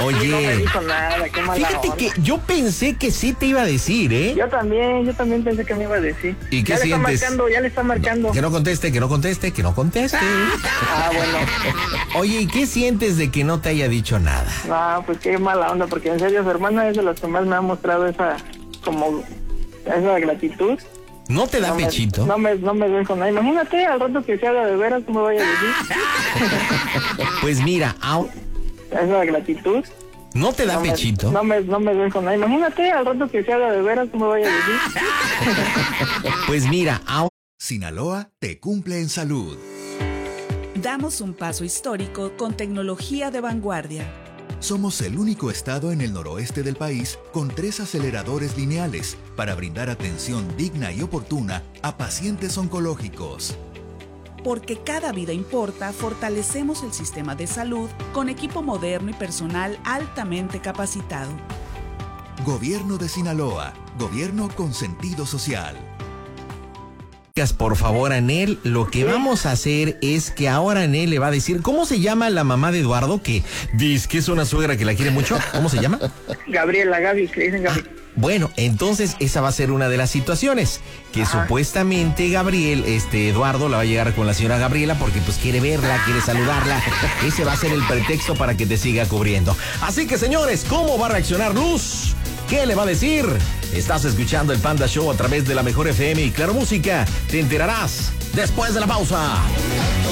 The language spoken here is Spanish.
Oye. No me dijo nada, qué mala Fíjate onda. que yo pensé que sí te iba a decir, ¿eh? Yo también pensé que me iba a decir. ¿Y qué ya sientes? Ya le está marcando. Que no conteste. Ah, bueno. Oye, ¿y qué sientes de que no te haya dicho nada? No, pues qué mala onda, porque en serio su hermana es de los que más me ha mostrado esa gratitud. ¿No te da pechito? No me dejo nada. Imagínate al rato que se haga de veras, ¿cómo vaya a decir? Pues mira, Esa gratitud. ¿no te da pechito? No me dejo nada. Imagínate al rato que se haga de veras, ¿cómo vaya a decir? Pues mira, Sinaloa te cumple en salud. Damos un paso histórico con tecnología de vanguardia. Somos el único estado en el noroeste del país con 3 aceleradores lineales para brindar atención digna y oportuna a pacientes oncológicos. Porque cada vida importa, fortalecemos el sistema de salud con equipo moderno y personal altamente capacitado. Gobierno de Sinaloa, gobierno con sentido social. por favor, Anel, lo que vamos a hacer es que ahora Anel le va a decir, ¿cómo se llama la mamá de Eduardo? Que dice que es una suegra que la quiere mucho. ¿Cómo se llama? Gaby, que le dicen Gaby. Bueno, entonces esa va a ser una de las situaciones que supuestamente Eduardo la va a llegar con la señora Gabriela porque pues quiere verla, quiere saludarla. Ese va a ser el pretexto para que te siga cubriendo. Así que, señores, ¿cómo va a reaccionar Luz? ¿Qué le va a decir? Estás escuchando el Panda Show a través de la Mejor FM y Claro Música. Te enterarás después de la pausa.